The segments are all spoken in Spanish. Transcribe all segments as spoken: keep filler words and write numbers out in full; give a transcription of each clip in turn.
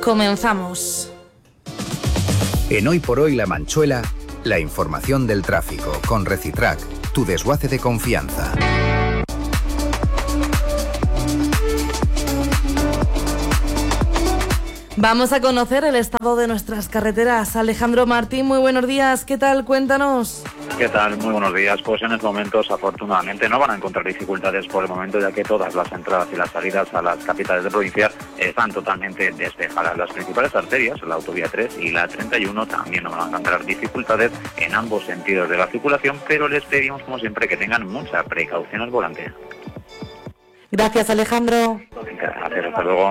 Comenzamos. En Hoy por Hoy La Manchuela, la información del tráfico con Recitrac, tu desguace de confianza. Vamos a conocer el estado de nuestras carreteras. Alejandro Martín, muy buenos días. ¿Qué tal? Cuéntanos. ¿Qué tal? Muy buenos días. Pues en estos momentos, afortunadamente, no van a encontrar dificultades por el momento, ya que todas las entradas y las salidas a las capitales de provincia están totalmente despejadas. Las principales arterias, la autovía tres y la treinta y uno, también no van a encontrar dificultades en ambos sentidos de la circulación, pero les pedimos, como siempre, que tengan mucha precaución al volante. Gracias, Alejandro. Gracias, hasta luego.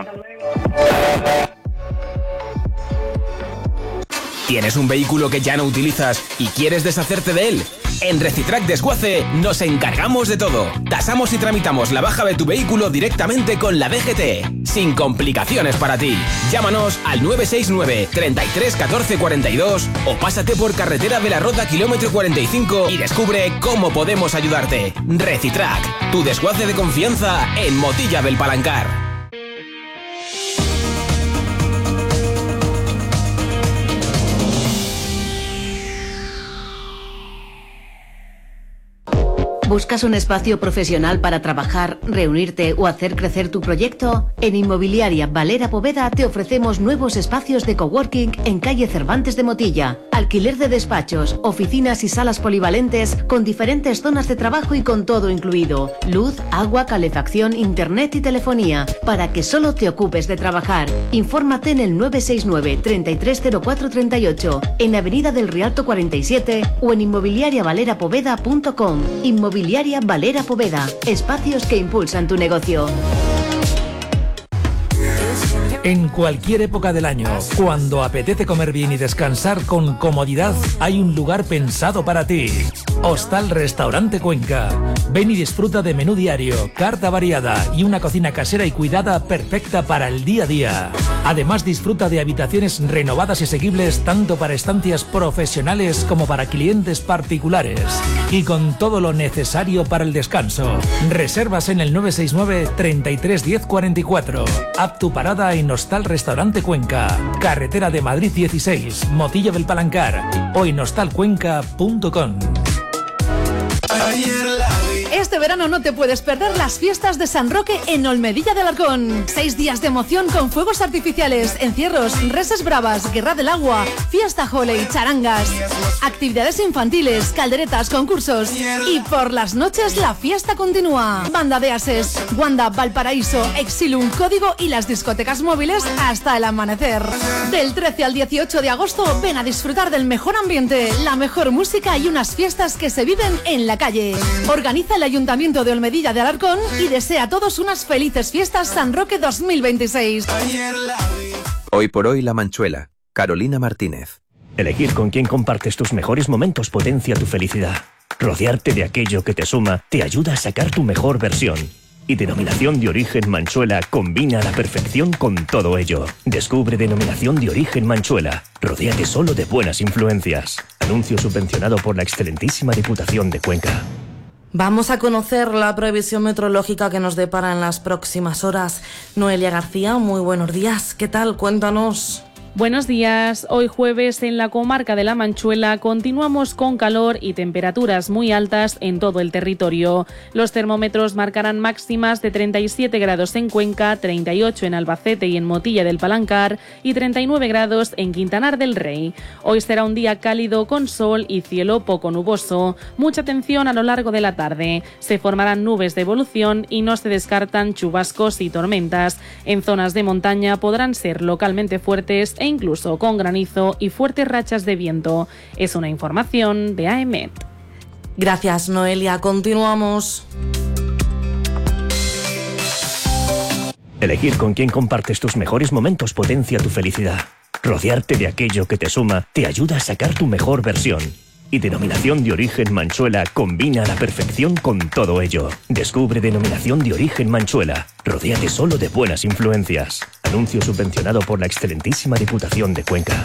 ¿Tienes un vehículo que ya no utilizas y quieres deshacerte de él? En Recitrac Desguace nos encargamos de todo. Tasamos y tramitamos la baja de tu vehículo directamente con la D G T, sin complicaciones para ti. Llámanos al nueve seis nueve, treinta y tres, catorce, cuarenta y dos o pásate por Carretera de la Roda kilómetro cuarenta y cinco y descubre cómo podemos ayudarte. Recitrac, tu desguace de confianza en Motilla del Palancar. ¿Buscas un espacio profesional para trabajar, reunirte o hacer crecer tu proyecto? En Inmobiliaria Valera Poveda te ofrecemos nuevos espacios de coworking en calle Cervantes de Motilla. Alquiler de despachos, oficinas y salas polivalentes con diferentes zonas de trabajo y con todo incluido. Luz, agua, calefacción, internet y telefonía para que solo te ocupes de trabajar. Infórmate en el nueve seis nueve, treinta y tres, cero cuatro, treinta y ocho, en Avenida del Rialto cuarenta y siete o en inmobiliaria valera poveda punto com. Inmobiliaria Valera Poveda, espacios que impulsan tu negocio. En cualquier época del año, cuando apetece comer bien y descansar con comodidad, hay un lugar pensado para ti. Hostal Restaurante Cuenca. Ven y disfruta de menú diario, carta variada y una cocina casera y cuidada perfecta para el día a día. Además, disfruta de habitaciones renovadas y asequibles tanto para estancias profesionales como para clientes particulares. Y con todo lo necesario para el descanso. Reservas en el nueve seis nueve, treinta y tres, diez, cuarenta y cuatro. Haz tu parada en Hostal Restaurante Cuenca. Carretera de Madrid dieciséis, Motilla del Palancar. O en hostal cuenca punto com. Este verano no te puedes perder las fiestas de San Roque en Olmedilla de Alarcón. Seis días de emoción con fuegos artificiales, encierros, reses bravas, guerra del agua, fiesta holey, charangas, actividades infantiles, calderetas, concursos. Y por las noches la fiesta continúa. Banda de Ases, Wanda, Valparaíso, Exilum, Código y las discotecas móviles hasta el amanecer. Del trece al dieciocho de agosto ven a disfrutar del mejor ambiente, la mejor música y unas fiestas que se viven en la calle. Organiza el Ayuntamiento de Olmedilla de Alarcón y desea a todos unas felices fiestas San Roque dos mil veintiséis. Hoy por Hoy La Manchuela, Carolina Martínez. Elegir con quién compartes tus mejores momentos potencia tu felicidad. Rodearte de aquello que te suma te ayuda a sacar tu mejor versión. Y Denominación de Origen Manchuela combina a la perfección con todo ello. Descubre Denominación de Origen Manchuela. Rodéate solo de buenas influencias. Anuncio subvencionado por la excelentísima Diputación de Cuenca. Vamos a conocer la previsión meteorológica que nos depara en las próximas horas. Noelia García, muy buenos días. ¿Qué tal? Cuéntanos. Buenos días. Hoy jueves en la comarca de La Manchuela continuamos con calor y temperaturas muy altas en todo el territorio. Los termómetros marcarán máximas de treinta y siete grados en Cuenca, treinta y ocho en Albacete y en Motilla del Palancar y treinta y nueve grados en Quintanar del Rey. Hoy será un día cálido con sol y cielo poco nuboso. Mucha atención a lo largo de la tarde. Se formarán nubes de evolución y no se descartan chubascos y tormentas. En zonas de montaña podrán ser localmente fuertes e incluso con granizo y fuertes rachas de viento. Es una información de A E M E T. Gracias, Noelia. Continuamos. Elegir con quién compartes tus mejores momentos potencia tu felicidad. Rodearte de aquello que te suma te ayuda a sacar tu mejor versión. Y Denominación de Origen Manchuela combina a la perfección con todo ello. Descubre Denominación de Origen Manchuela. Rodéate solo de buenas influencias. Anuncio subvencionado por la excelentísima Diputación de Cuenca.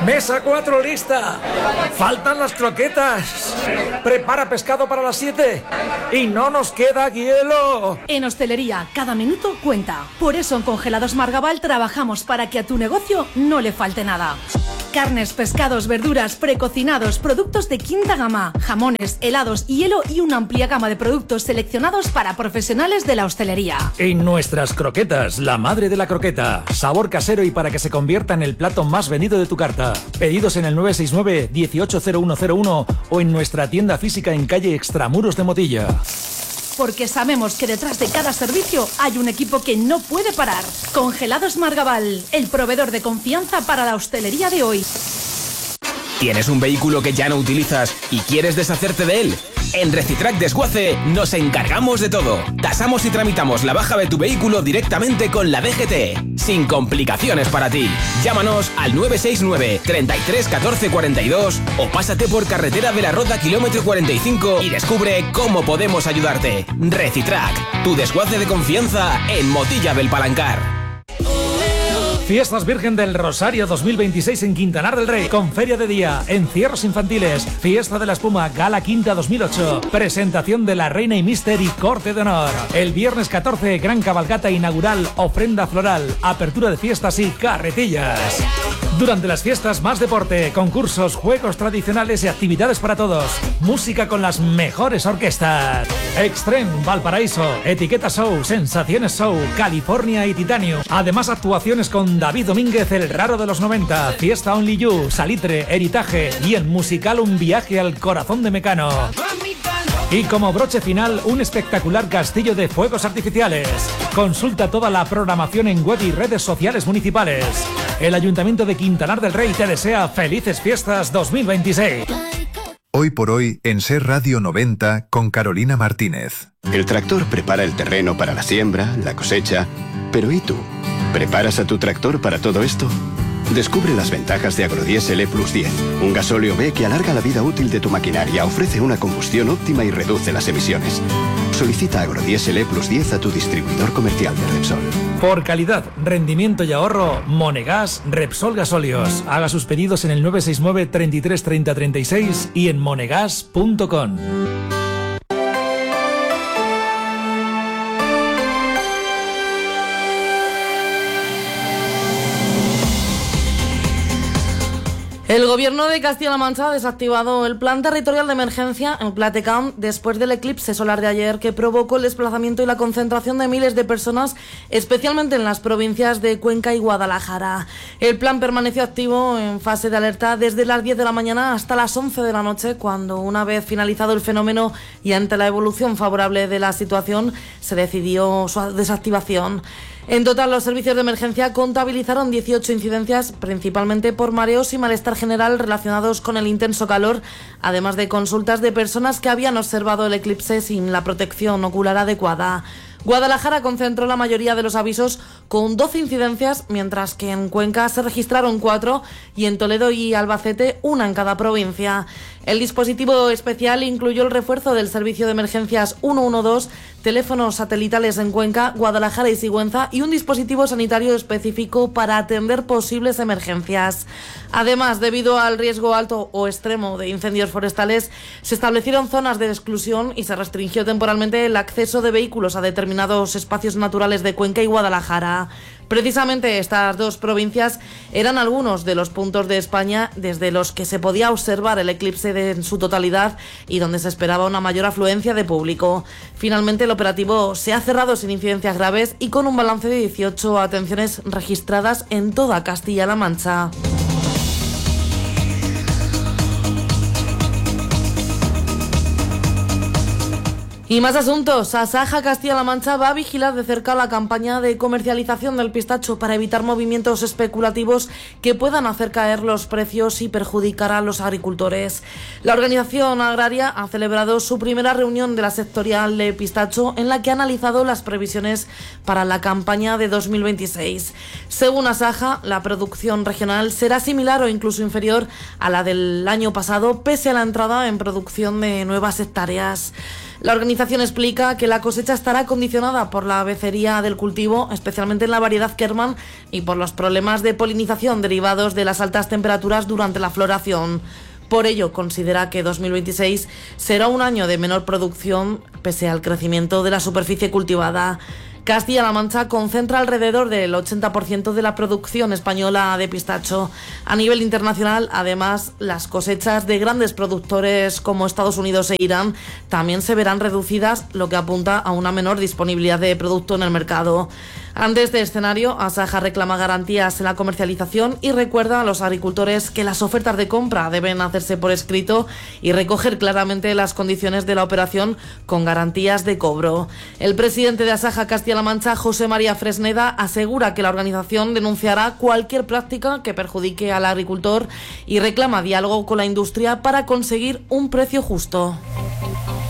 Mesa cuatro lista. Faltan las croquetas. Prepara pescado para las siete. Y no nos queda hielo. En hostelería, cada minuto cuenta. Por eso en Congelados Margaval trabajamos para que a tu negocio no le falte nada. Carnes, pescados, verduras, precocinados, productos de quinta gama, jamones, helados, hielo y una amplia gama de productos seleccionados para profesionales de la hostelería. En nuestras croquetas, la madre de la croqueta. Sabor casero y para que se convierta en el plato más vendido de tu carta. Pedidos en el nueve seis nueve, dieciocho cero uno cero uno o en nuestra tienda física en calle Extramuros de Motilla. Porque sabemos que detrás de cada servicio hay un equipo que no puede parar. Congelados Margaval, el proveedor de confianza para la hostelería de hoy. ¿Tienes un vehículo que ya no utilizas y quieres deshacerte de él? En Recitrac Desguace nos encargamos de todo. Tasamos y tramitamos la baja de tu vehículo directamente con la D G T, sin complicaciones para ti. Llámanos al nueve seis nueve, treinta y tres, catorce, cuarenta y dos o pásate por Carretera de la Roda kilómetro cuarenta y cinco y descubre cómo podemos ayudarte. Recitrac, tu desguace de confianza en Motilla del Palancar. Fiestas Virgen del Rosario dos mil veintiséis en Quintanar del Rey, con feria de día, encierros infantiles, fiesta de la espuma, gala quinta dos mil ocho, presentación de la Reina y Mister y corte de honor. El viernes catorce, gran cabalgata inaugural, ofrenda floral, apertura de fiestas y carretillas. Durante las fiestas, más deporte, concursos, juegos tradicionales y actividades para todos. Música con las mejores orquestas. Extreme, Valparaíso, Etiqueta Show, Sensaciones Show, California y Titanio. Además, actuaciones con David Domínguez, el raro de los noventa, Fiesta Only You, Salitre, Heritaje y el musical Un viaje al corazón de Mecano. Y como broche final, un espectacular castillo de fuegos artificiales. Consulta toda la programación en web y redes sociales municipales. El Ayuntamiento de Quintanar del Rey te desea felices fiestas dos mil veintiséis. Hoy por hoy en Ser Radio noventa con Carolina Martínez. El tractor prepara el terreno para la siembra, la cosecha. Pero ¿y tú? ¿Preparas a tu tractor para todo esto? Descubre las ventajas de Agrodiesel E Plus diez, un gasóleo B que alarga la vida útil de tu maquinaria, ofrece una combustión óptima y reduce las emisiones. Solicita Agrodiesel E Plus diez a tu distribuidor comercial de Repsol. Por calidad, rendimiento y ahorro, Monegas Repsol Gasóleos. Haga sus pedidos en el nueve seis nueve, treinta y tres, treinta, treinta y seis y en monegas punto com. El Gobierno de Castilla-La Mancha ha desactivado el Plan Territorial de Emergencia en Platecam después del eclipse solar de ayer que provocó el desplazamiento y la concentración de miles de personas, especialmente en las provincias de Cuenca y Guadalajara. El plan permaneció activo en fase de alerta desde las diez de la mañana hasta las once de la noche, cuando, una vez finalizado el fenómeno y ante la evolución favorable de la situación, se decidió su desactivación. En total, los servicios de emergencia contabilizaron dieciocho incidencias, principalmente por mareos y malestar general relacionados con el intenso calor, además de consultas de personas que habían observado el eclipse sin la protección ocular adecuada. Guadalajara concentró la mayoría de los avisos con doce incidencias, mientras que en Cuenca se registraron cuatro y en Toledo y Albacete una en cada provincia. El dispositivo especial incluyó el refuerzo del servicio de emergencias ciento doce, teléfonos satelitales en Cuenca, Guadalajara y Sigüenza y un dispositivo sanitario específico para atender posibles emergencias. Además, debido al riesgo alto o extremo de incendios forestales, se establecieron zonas de exclusión y se restringió temporalmente el acceso de vehículos a determinados espacios naturales de Cuenca y Guadalajara. Precisamente estas dos provincias eran algunos de los puntos de España desde los que se podía observar el eclipse de, en su totalidad y donde se esperaba una mayor afluencia de público. Finalmente, el operativo se ha cerrado sin incidencias graves y con un balance de dieciocho atenciones registradas en toda Castilla-La Mancha. Y más asuntos. Asaja Castilla-La Mancha va a vigilar de cerca la campaña de comercialización del pistacho para evitar movimientos especulativos que puedan hacer caer los precios y perjudicar a los agricultores. La organización agraria ha celebrado su primera reunión de la sectorial de pistacho, en la que ha analizado las previsiones para la campaña de dos mil veintiséis. Según Asaja, la producción regional será similar o incluso inferior a la del año pasado, pese a la entrada en producción de nuevas hectáreas. La organización explica que la cosecha estará condicionada por la becería del cultivo, especialmente en la variedad Kerman, y por los problemas de polinización derivados de las altas temperaturas durante la floración. Por ello, considera que dos mil veintiséis será un año de menor producción pese al crecimiento de la superficie cultivada. Castilla-La Mancha concentra alrededor del ochenta por ciento de la producción española de pistacho. A nivel internacional, además, las cosechas de grandes productores como Estados Unidos e Irán también se verán reducidas, lo que apunta a una menor disponibilidad de producto en el mercado. Ante este escenario, Asaja reclama garantías en la comercialización y recuerda a los agricultores que las ofertas de compra deben hacerse por escrito y recoger claramente las condiciones de la operación con garantías de cobro. El presidente de Asaja Castilla-La Mancha, José María Fresneda, asegura que la organización denunciará cualquier práctica que perjudique al agricultor y reclama diálogo con la industria para conseguir un precio justo.